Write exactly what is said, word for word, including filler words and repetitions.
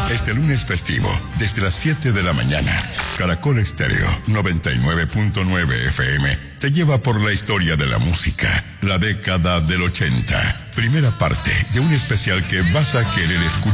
Este lunes festivo, desde las siete de la mañana, Caracol Estéreo noventa y nueve punto nueve F M te lleva por la historia de la música, la década del ochenta. Primera parte de un especial que vas a querer escuchar.